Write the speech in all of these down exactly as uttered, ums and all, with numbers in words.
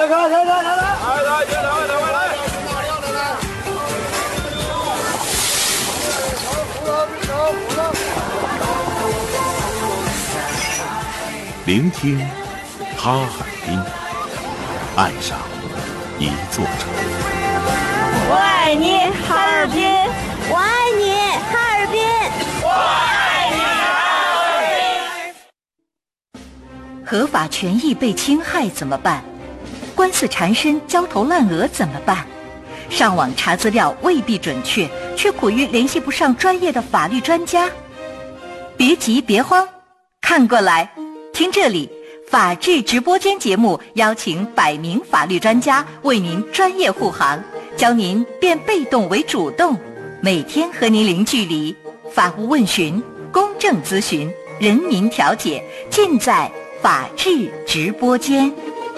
来来来来来来来来来来。 聆听哈尔滨，爱上一座城。 我爱你，哈尔滨！ 我爱你，哈尔滨！ 我爱你，哈尔滨！ 合法权益被侵害怎么办？官司缠身、焦头烂额怎么办？上网查资料未必准确，却苦于联系不上专业的法律专家。别急，别慌，看过来。听这里，法治直播间节目邀请百名法律专家为您专业护航，教您变被动为主动，每天和您零距离，法务问询、公正咨询、人民调解，尽在法治直播间。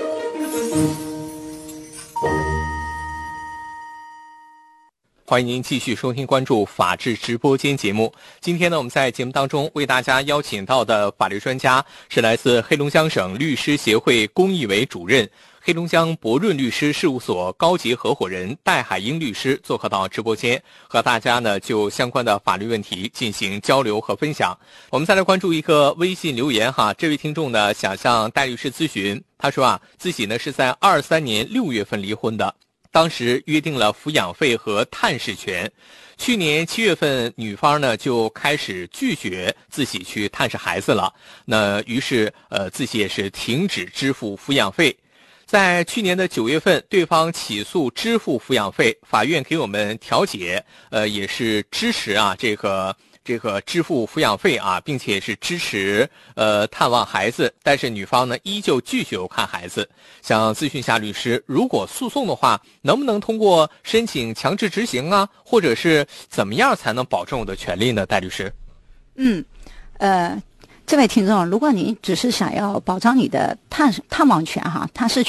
欢迎您继续收听关注法治直播间节目。今天呢，我们在节目当中为大家邀请到的法律专家是来自黑龙江省律师协会公益委主任、黑龙江博润律师事务所高级合伙人戴海英律师做客到直播间，和大家呢就相关的法律问题进行交流和分享。我们再来关注一个微信留言哈，这位听众呢想向戴律师咨询，他说啊，自己呢是在二三年六月份离婚的。当时约定了抚养费和探视权，去年七月份女方呢就开始拒绝自己去探视孩子了，那于是呃自己也是停止支付抚养费。在去年的九月份，对方起诉支付抚养费，法院给我们调解，呃也是支持啊这个这个支付抚养费啊，并且是支持呃探望孩子，但是女方呢依旧拒绝看孩子。想咨询一下律师，如果诉讼的话，能不能通过申请强制执行啊，或者是怎么样才能保证我的权利呢？戴律师。 嗯，呃，这位听众，如果您只是想要保障你的探探望权哈，探视权。